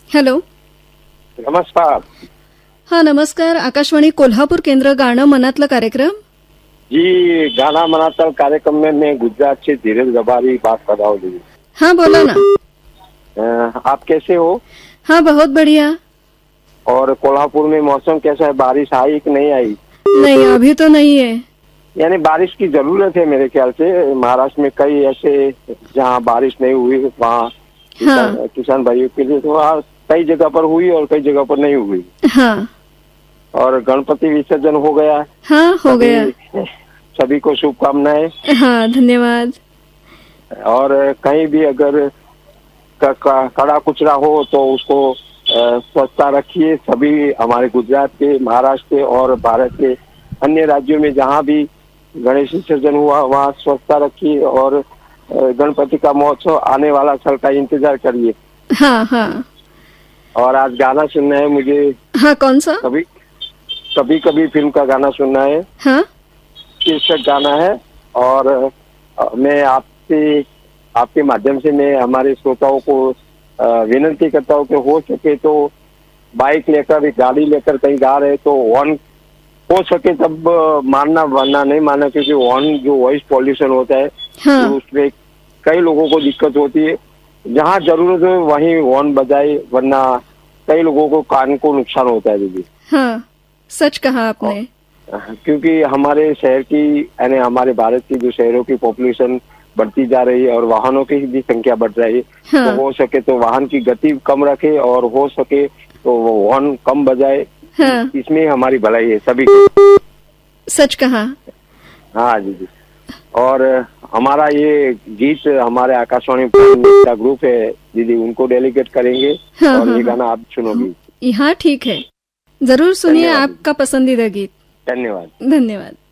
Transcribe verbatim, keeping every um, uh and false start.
Hello. नमस्कार. हाँ नमस्कार. आकाशवाणी कोल्हापुर केंद्र गाणं मनातलं कार्यक्रम. जी, गाना मनातल कार्यक्रम में मैं गुजरात से धीरज गबारी बात कर रहा हूँ. हाँ बोलो ना. आ, आप कैसे हो? हाँ बहुत बढ़िया. और कोल्हापुर में मौसम कैसा है? बारिश आई कि नहीं आई? नहीं अभी तो नहीं है. यानी बारिश की जरूरत है मेरे ख्याल से. महाराष्ट्र में कई ऐसे जहाँ बारिश नहीं हुई वहाँ हाँ. किसान भाइयों के लिए तो वहाँ कई जगह पर हुई और कई जगह पर नहीं हुई. हाँ. और गणपति विसर्जन हो गया. हाँ हो गया. सभी को शुभकामनाएं. हाँ धन्यवाद. और कहीं भी अगर कड़ा कुचरा हो तो उसको स्वच्छता रखिए. सभी हमारे गुजरात के, महाराष्ट्र के और भारत के अन्य राज्यों में जहाँ भी गणेश विसर्जन हुआ वहाँ स्वच्छता रखिए और गणपति का महोत्सव आने वाला साल का इंतजार करिए. हाँ हाँ. और आज गाना सुनना है मुझे. हाँ कौन सा? कभी कभी कभी फिल्म का गाना सुनना है. हाँ. शीर्षक गाना है. और मैं आपसे आपके माध्यम से मैं हमारे श्रोताओं को विनती करता हूँ कि हो सके तो बाइक लेकर गाड़ी लेकर कहीं जा रहे तो हॉर्न हो सके तब मारना, वरना नहीं मारना, क्योंकि हॉर्न जो वॉइस पॉल्यूशन होता है. हाँ. तो उसमें कई लोगों को दिक्कत होती है. जहाँ जरूरत है वहीं हॉर्न बजाए, वरना कई लोगों को कान को नुकसान होता है. दीदी हाँ सच कहा आपने. क्योंकि हमारे शहर की यानी हमारे भारत की जो शहरों की पॉपुलेशन बढ़ती जा रही है और वाहनों की भी संख्या बढ़ रही है. हाँ. तो हो सके तो वाहन की गति कम रखे और हो सके तो हॉर्न कम बजाए. हाँ. इसमें हमारी भलाई है सभी की. सच कहा. हाँ जी. और हमारा ये गीत हमारे आकाशवाणी का ग्रुप है दीदी, उनको डेलीकेट करेंगे. हाँ, और हाँ, ये गाना आप सुनोगी. हाँ ठीक है, जरूर सुनिए आपका पसंदीदा गीत. धन्यवाद. धन्यवाद.